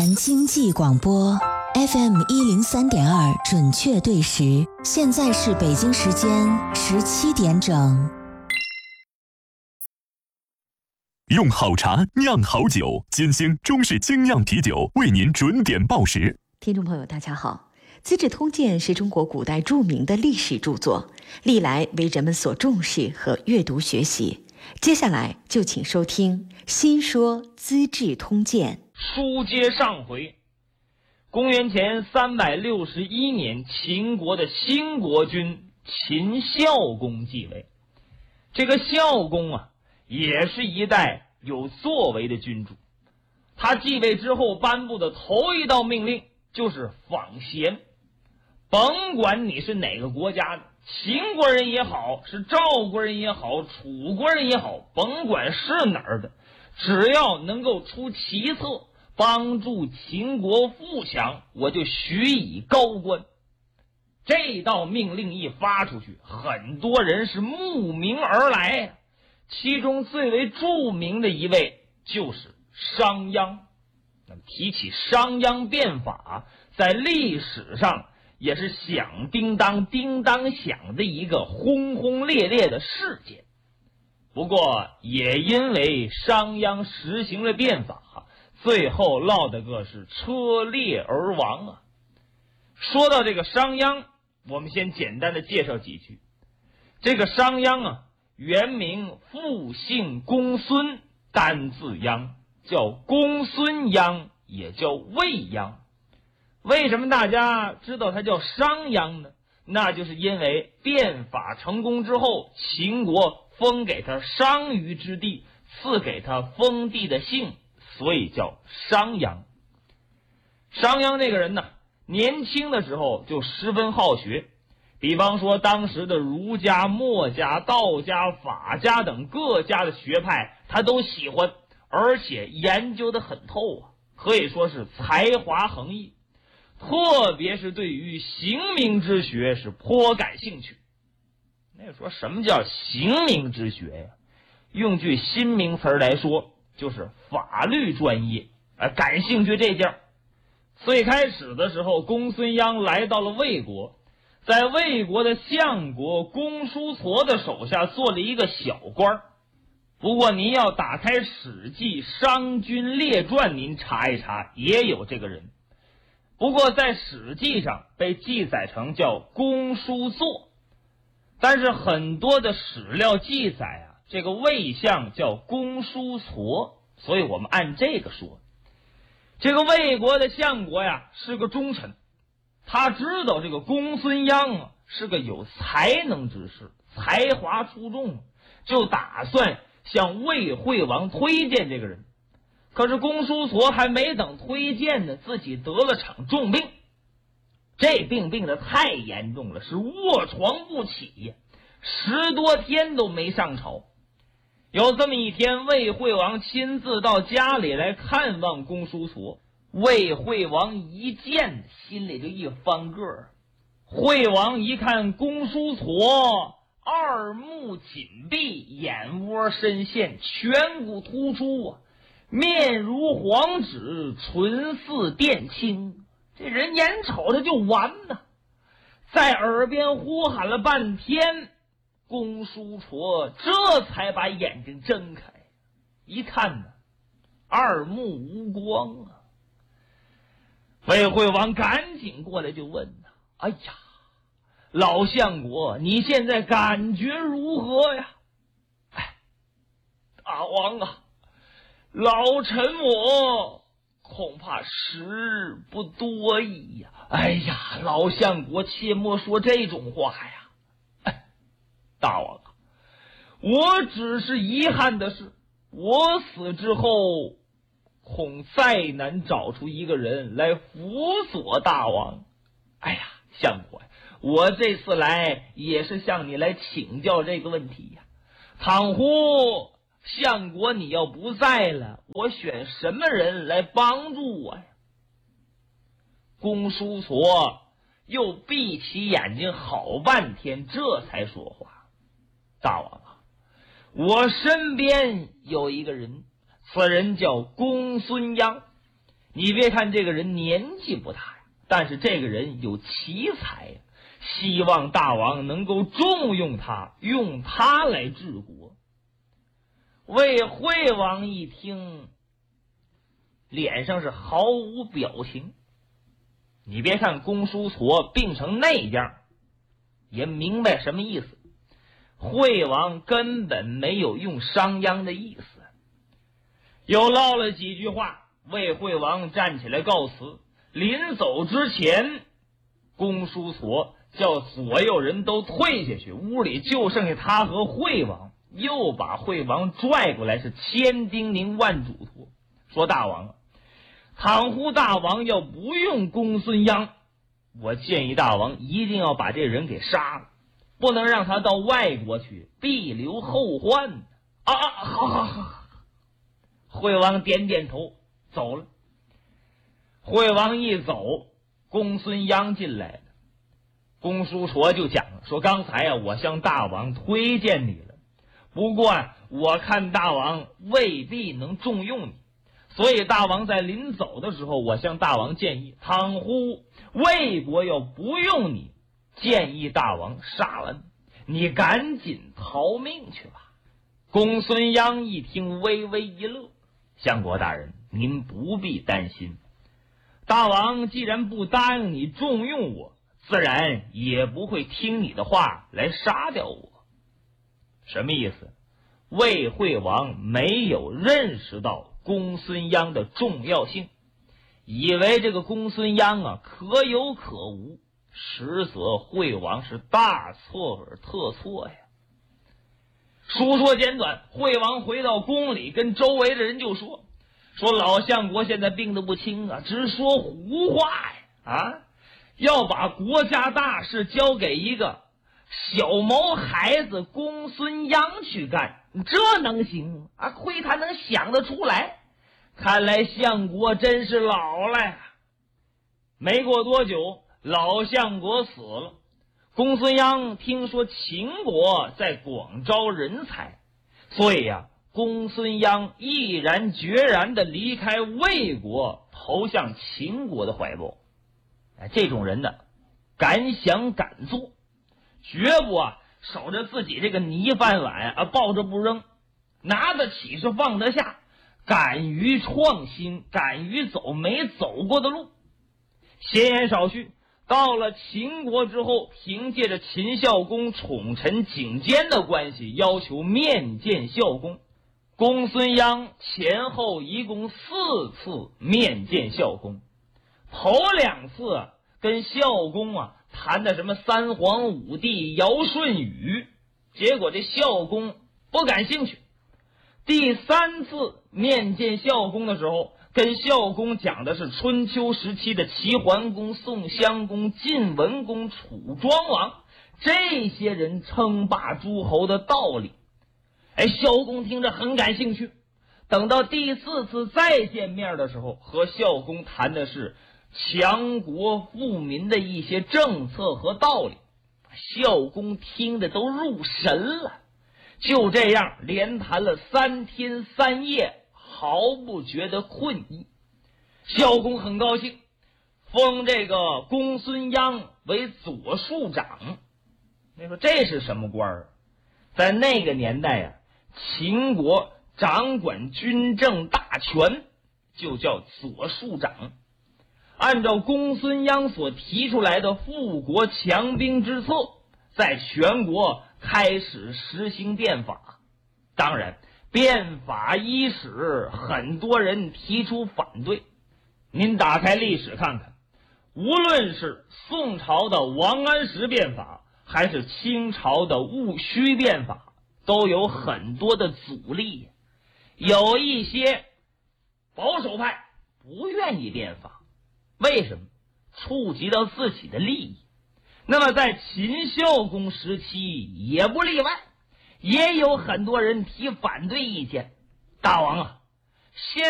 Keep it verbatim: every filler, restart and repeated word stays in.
南经济广播 F M 一零三点二，准确对时，现在是北京时间十七点整。 用好茶酿好酒，金星中式精酿啤酒为您准点报时。 听众朋友大家好，《资治通鉴》是中国古代著名的历史著作，历来为人们所重视和阅读学习。接下来就请收听《新说资治通鉴》。 书接上回，公元前三百六十一年，秦国的新国君秦孝公继位。这个孝公啊，也是一代有作为的君主。他继位之后颁布的头一道命令就是访贤。甭管你是哪个国家的，秦国人也好，是赵国人也好，楚国人也好，甭管是哪儿的，只要能够出奇策帮助秦国富强，我就许以高官。这道命令一发出去，很多人是慕名而来，其中最为著名的一位就是商鞅。那么提起商鞅变法，在历史上也是响叮当叮当响的一个轰轰烈烈的事件。不过也因为商鞅实行了变法，最后落得个是车裂而亡啊。说到这个商鞅，我们先简单的介绍几句。这个商鞅啊，原名复姓公孙，单字鞅，叫公孙鞅，也叫卫鞅。为什么大家知道他叫商鞅呢？那就是因为变法成功之后，秦国封给他商於之地，赐给他封地的姓，所以叫商鞅。商鞅这个人呢，年轻的时候就十分好学，比方说当时的儒家、墨家、道家、法家等各家的学派他都喜欢，而且研究得很透啊，可以说是才华横溢。特别是对于刑名之学是颇感兴趣。那说什么叫刑名之学呀？用句新名词来说，就是法律专业，呃，感兴趣这件。最开始的时候，公孙鞅来到了魏国，在魏国的相国公叔痤的手下做了一个小官。不过您要打开《史记·商君列传》，您查一查，也有这个人。不过在史记上被记载成叫公叔痤，但是很多的史料记载啊，这个魏相叫公叔痤，所以我们按这个说。这个魏国的相国呀是个忠臣，他知道这个公孙鞅啊是个有才能之士，才华出众，就打算向魏惠王推荐这个人。可是公叔痤还没等推荐呢，自己得了场重病。这病病得太严重了，是卧床不起呀，十多天都没上朝。有这么一天，魏惠王亲自到家里来看望公叔痤，魏惠王一见心里就一翻个儿。惠王一看公叔痤，二目紧闭，眼窝深陷，颧骨突出啊，面如黄纸，唇似靛青，这人眼瞅着就完了。在耳边呼喊了半天，公叔痤这才把眼睛睁开，一看呢，二目无光啊。魏惠王赶紧过来就问呢，哎呀，老相国，你现在感觉如何呀？哎，大王啊，老臣我恐怕时日不多矣呀。哎呀，老相国切莫说这种话呀。哎，大王啊，我只是遗憾的是，我死之后恐再难找出一个人来辅佐大王。哎呀，相国，我这次来也是向你来请教这个问题呀。倘乎相国你要不在了，我选什么人来帮助我呀？公叔痤又闭起眼睛好半天，这才说话。大王啊，我身边有一个人，此人叫公孙鞅， 你别看这个人年纪不大呀，但是这个人有奇才呀，希望大王能够重用他，用他来治国。魏惠王一听，脸上是毫无表情。你别看公叔痤病成那样，也明白什么意思。惠王根本没有用商鞅的意思。又唠了几句话，魏惠王站起来告辞。临走之前，公叔痤叫所有人都退下去，屋里就剩下他和惠王，又把惠王拽过来，是千叮咛万嘱托，说大王啊，倘乎大王要不用公孙鞅，我建议大王一定要把这人给杀了，不能让他到外国去，必留后患啊！啊，好好好。惠王点点头，走了。惠王一走，公孙鞅进来了。公叔痤就讲了，说刚才啊，我向大王推荐你了，不过啊，我看大王未必能重用你，所以大王在临走的时候，我向大王建议，倘乎魏国要不用你，建议大王杀了你，你赶紧逃命去吧。公孙鞅一听，微微一乐，相国大人，您不必担心，大王既然不答应你重用我，自然也不会听你的话来杀掉我。什么意思？魏惠王没有认识到公孙鞅的重要性，以为这个公孙鞅啊可有可无，实则惠王是大错而特错呀。书说简短，惠王回到宫里，跟周围的人就说说老相国现在病得不轻啊，只说胡话呀啊！要把国家大事交给一个小毛孩子公孙鞅去干，这能行吗？啊，亏他能想得出来，看来相国真是老了呀。没过多久，老相国死了。公孙鞅听说秦国在广招人才，所以呀、啊，公孙鞅毅然决然地离开魏国，投向秦国的怀抱。哎，这种人呢，敢想敢做，绝不啊守着自己这个泥饭碗啊抱着不扔，拿得起是放得下，敢于创新，敢于走没走过的路。闲言少叙，到了秦国之后，凭借着秦孝公宠臣景监的关系，要求面见孝公。公孙鞅前后一共四次面见孝公，头两次啊跟孝公啊谈的什么三皇五帝尧舜禹，结果这孝公不感兴趣。第三次面见孝公的时候，跟孝公讲的是春秋时期的齐桓公、宋襄公、晋文公、楚庄王这些人称霸诸侯的道理。哎，孝公听着很感兴趣。等到第四次再见面的时候，和孝公谈的是强国富民的一些政策和道理，孝公听得都入神了。就这样连谈了三天三夜，毫不觉得困意。孝公很高兴，封这个公孙鞅为左庶长。你说这是什么官儿？在那个年代啊，秦国掌管军政大权，就叫左庶长。按照公孙鞅所提出来的富国强兵之策，在全国开始实行变法。当然，变法伊始，很多人提出反对。您打开历史看看，无论是宋朝的王安石变法，还是清朝的戊戌变法，都有很多的阻力。有一些保守派不愿意变法，为什么？触及到自己的利益。那么在秦孝公时期也不例外，也有很多人提反对意见。大王啊，现